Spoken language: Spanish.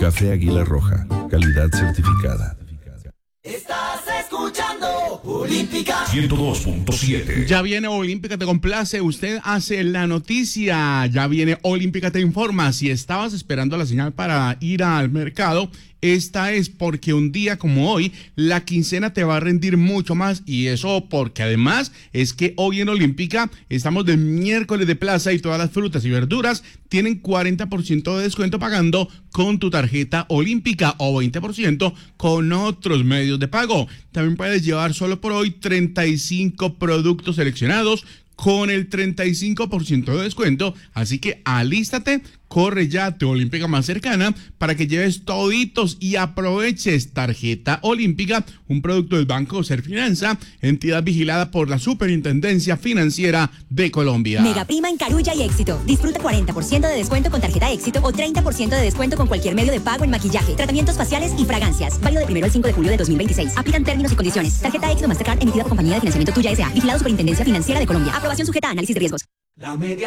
Café Águila Roja, calidad certificada. Estás escuchando Olímpica 102.7. Ya viene Olímpica Te Complace, usted hace la noticia, ya viene Olímpica Te Informa. Si estabas esperando la señal para ir al mercado, esta es porque un día como hoy, la quincena te va a rendir mucho más, y eso porque además es que hoy en Olímpica estamos de miércoles de plaza y todas las frutas y verduras tienen 40% de descuento pagando con tu tarjeta Olímpica o 20% con otros medios de pago. También puedes llevar solo por hoy 35 productos seleccionados con el 35% de descuento, así que alístate, corre ya a tu Olímpica más cercana para que lleves toditos y aproveches. Tarjeta Olímpica, un producto del Banco Serfinanza, entidad vigilada por la Superintendencia Financiera de Colombia. Mega prima en Carulla y Éxito. Disfruta 40% de descuento con tarjeta Éxito o 30% de descuento con cualquier medio de pago en maquillaje, tratamientos faciales y fragancias. Válido del 1 al 5 de julio de 2026. Aplican términos y condiciones. Tarjeta Éxito Mastercard emitida por Compañía de Financiamiento Tuya S.A. Vigilado Superintendencia Financiera de Colombia. Aprobación sujeta a análisis de riesgos. La media